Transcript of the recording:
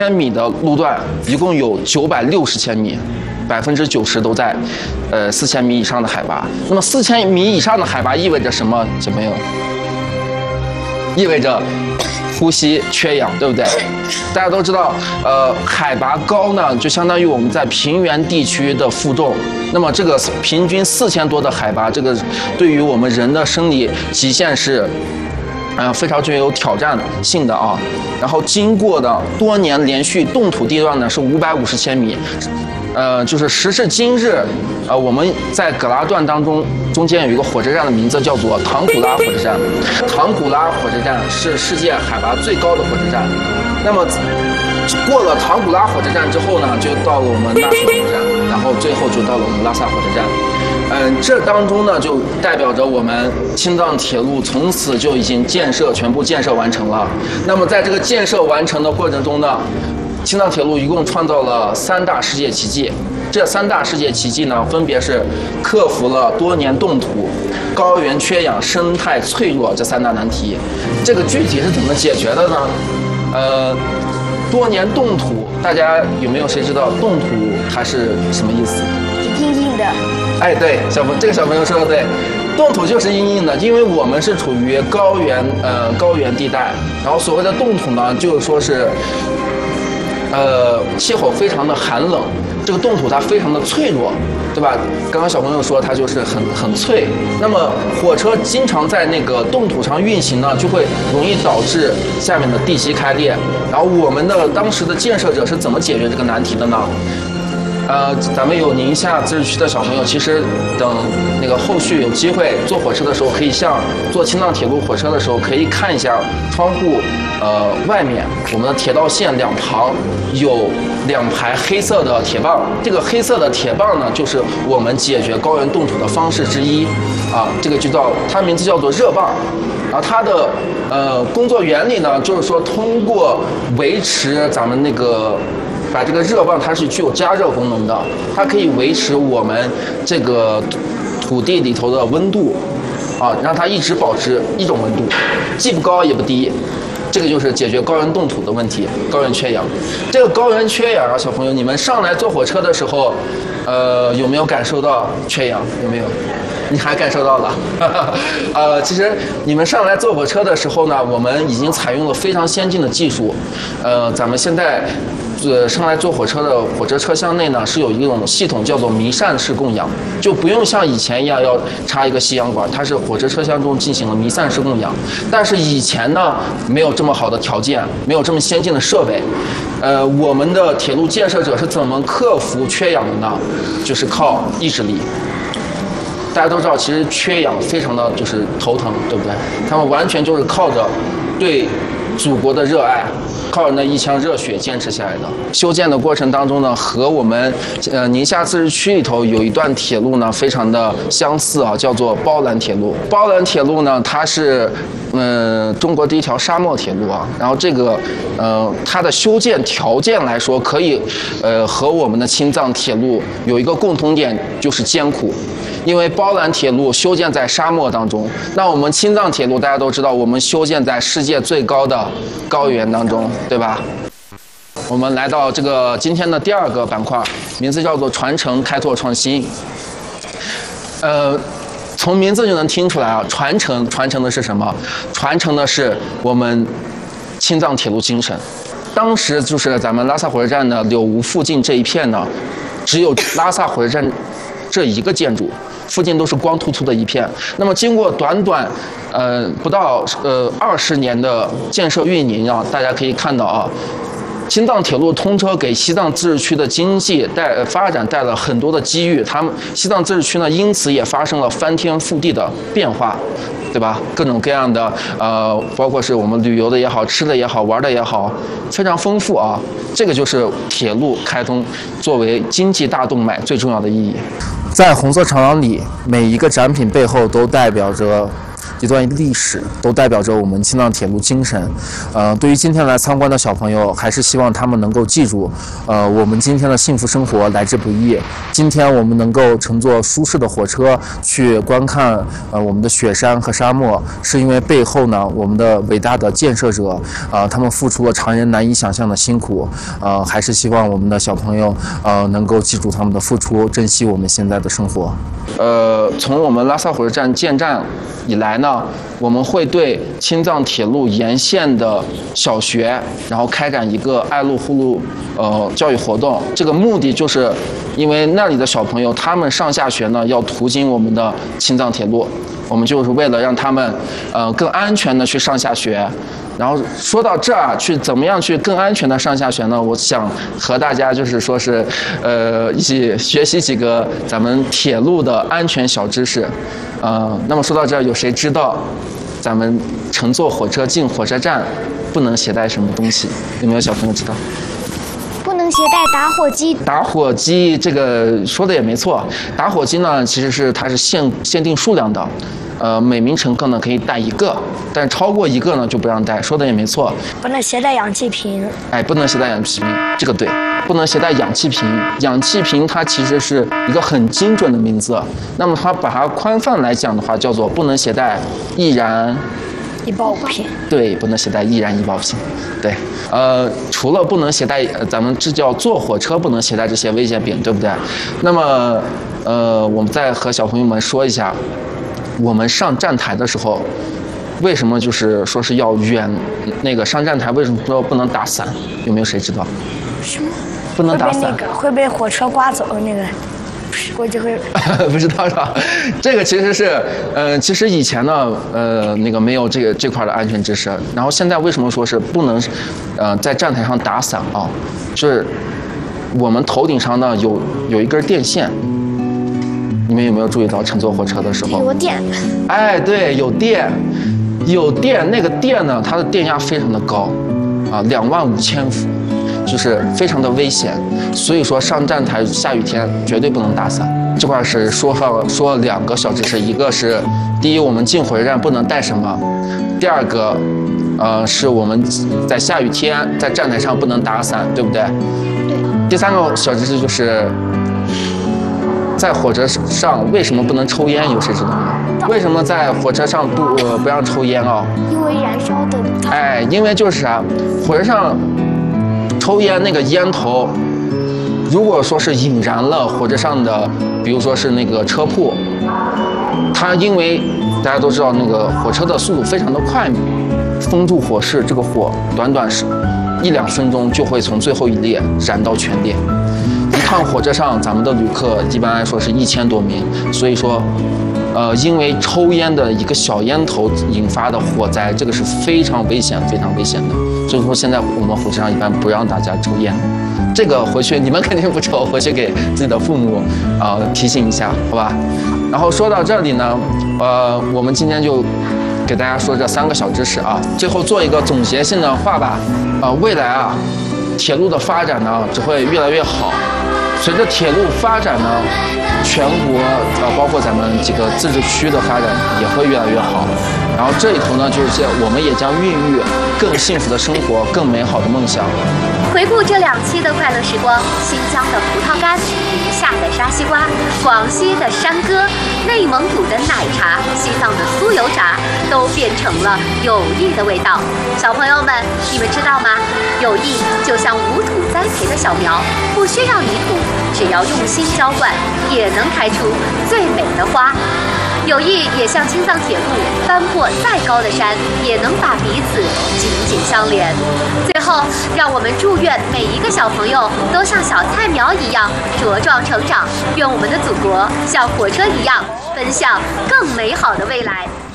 米的路段，一共有960千米，90%都在4000米以上的海拔。那么4000米以上的海拔意味着什么？小朋友？意味着呼吸缺氧，对不对？大家都知道，海拔高呢，就相当于我们在平原地区的负重。那么这个平均4000多的海拔，这个对于我们人的生理极限是，非常具有挑战性的啊。然后经过的多年连续冻土地段呢是550千米。就是时至今日，我们在葛拉段当中，中间有一个火车站的名字叫做唐古拉火车站。唐古拉火车站是世界海拔最高的火车站。那么过了唐古拉火车站之后呢，就到了我们拉索火车站，然后最后就到了我们拉萨火车站。这当中呢，就代表着我们青藏铁路从此就已经全部建设完成了。那么在这个建设完成的过程中呢，青藏铁路一共创造了3大世界奇迹。这3大世界奇迹呢，分别是克服了多年冻土、高原缺氧、生态脆弱这3大难题。这个具体是怎么解决的呢？多年冻土，大家有没有谁知道冻土它是什么意思？ 硬硬的。 哎，对，这个小朋友说的对。冻土就是硬硬的，因为我们是处于高原地带，然后所谓的冻土呢，就是说是。气候非常的寒冷，这个冻土它非常的脆弱，对吧？刚刚小朋友说它就是很脆。那么火车经常在那个冻土上运行呢，就会容易导致下面的地基开裂。然后我们的当时的建设者是怎么解决这个难题的呢？咱们有宁夏自治区的小朋友，其实等那个后续有机会坐火车的时候，可以像坐青藏铁路火车的时候，可以看一下窗户，外面我们的铁道线两旁有2排黑色的铁棒。这个黑色的铁棒呢，就是我们解决高原冻土的方式之一啊。这个它名字叫做热棒。然后它的工作原理呢，就是说通过维持咱们那个。把这个热棒它是具有加热功能的，它可以维持我们这个土地里头的温度，让它一直保持一种温度，既不高也不低。这个就是解决高原冻土的问题，高原缺氧。这个高原缺氧啊，小朋友，你们上来坐火车的时候，有没有感受到缺氧？有没有？你还感受到了？其实你们上来坐火车的时候呢，我们已经采用了非常先进的技术。咱们现在。上来坐火车的火车车厢内呢，是有一种系统叫做弥散式供氧，就不用像以前一样要插一个吸氧管，它是火车车厢中进行了弥散式供氧。但是以前呢，没有这么好的条件，没有这么先进的设备。我们的铁路建设者是怎么克服缺氧的呢？就是靠意志力。大家都知道，其实缺氧非常的就是头疼，对不对？他们完全就是靠着对祖国的热爱。靠着那一腔热血坚持下来的。修建的过程当中呢，和我们宁夏自治区里头有一段铁路呢，非常的相似啊，叫做包兰铁路。包兰铁路呢，它是中国第一条沙漠铁路啊。然后这个它的修建条件来说，可以和我们的青藏铁路有一个共同点，就是艰苦。因为包兰铁路修建在沙漠当中，那我们青藏铁路大家都知道，我们修建在世界最高的高原当中，对吧？我们来到这个今天的第2个板块，名字叫做传承、开拓、创新。从名字就能听出来啊，传承的是什么？传承的是我们青藏铁路精神。当时就是咱们拉萨火车站的柳吴附近这一片呢，只有拉萨火车站这一个建筑。附近都是光秃秃的一片。那么经过短短不到20年的建设运营啊，大家可以看到啊，青藏铁路通车给西藏自治区的经济发展带了很多的机遇。西藏自治区呢，因此也发生了翻天覆地的变化，对吧？各种各样的包括是我们旅游的也好，吃的也好，玩的也好，非常丰富啊。这个就是铁路开通作为经济大动脉最重要的意义。在红色长廊里，每一个展品背后都代表着一段历史，都代表着我们青藏铁路精神。对于今天来参观的小朋友，还是希望他们能够记住，我们今天的幸福生活来之不易。今天我们能够乘坐舒适的火车去观看我们的雪山和沙漠，是因为背后呢我们的伟大的建设者他们付出了常人难以想象的辛苦。还是希望我们的小朋友能够记住他们的付出，珍惜我们现在的生活。从我们拉萨火车站建站以来呢，我们会对青藏铁路沿线的小学，然后开展一个爱路护路教育活动。这个目的就是因为那里的小朋友他们上下学呢要途经我们的青藏铁路，我们就是为了让他们更安全的去上下学。然后说到这儿，怎么样去更安全的上下学呢？我想和大家就是说是一起学习几个咱们铁路的安全小知识。那么说到这儿，有谁知道咱们乘坐火车进火车站不能携带什么东西？有没有小朋友知道？ 不能携带打火机。 打火机这个说的也没错，打火机呢其实它是限定数量的。每名乘客呢可以带1个，但超过1个呢就不让带，说的也没错。 不能携带氧气瓶。 哎，不能携带氧气瓶，这个对，不能携带氧气瓶。氧气瓶它其实是一个很精准的名字，那么它把它宽泛来讲的话，叫做不能携带易燃易爆品。对， 不能携带易燃易爆品。对，除了不能携带，咱们这叫坐火车不能携带这些危险品，对不对？那么，我们再和小朋友们说一下。我们上站台的时候，为什么就是说是要那个上站台？为什么说不能打伞？有没有谁知道？ 什么？ 不能打伞？ 会被火车刮走那个？我就会不知道是吧？这个其实是其实以前呢那个没有这块的安全知识。然后现在为什么说是不能在站台上打伞啊？就是我们头顶上呢有一根电线。你们有没有注意到乘坐火车的时候有电？ 哎，对，有电，那个电呢，它的电压非常的高，25000伏，就是非常的危险。所以说上站台下雨天绝对不能打伞。这块是说2个小知识，一个是第一，我们进火车站不能带什么；第二个，是我们在下雨天在站台上不能打伞，对不对？ 对。 第3个小知识就是。在火车上为什么不能抽烟？有谁知道吗？为什么在火车上不让抽烟啊？ 因为燃烧的。 哎，因为就是啥，火车上抽烟那个烟头，如果说是引燃了火车上的，比如说是那个车铺，它因为大家都知道那个火车的速度非常的快嘛，封住火势，这个火短是1-2分钟就会从最后一列燃到全列。一趟火车上，咱们的旅客一般来说是1000多名，所以说，因为抽烟的一个小烟头引发的火灾，这个是非常危险的。所以说现在我们火车上一般不让大家抽烟，这个回去你们肯定不抽，回去给自己的父母提醒一下，好吧？然后说到这里呢，我们今天就给大家说这3个小知识啊，最后做一个总结性的话吧，未来啊，铁路的发展呢只会越来越好。随着铁路发展呢，全国包括咱们几个自治区的发展也会越来越好。然后这里头呢，就是我们也将孕育更幸福的生活、更美好的梦想。 回顾这2期的快乐时光，新疆的葡萄干、宁夏的沙西瓜、广西的山歌、内蒙古的奶茶、西藏的酥油炸，都变成了友谊的味道。小朋友们，你们知道吗？友谊就像无土栽培的小苗，不需要泥土，只要用心浇灌，也能开出最美的花。友谊也像青藏铁路，翻破再高的山，也能把彼此紧紧相连。最后，让我们祝愿每一个小朋友都像小菜苗一样茁壮成长，愿我们的祖国像火车一样奔向更美好的未来。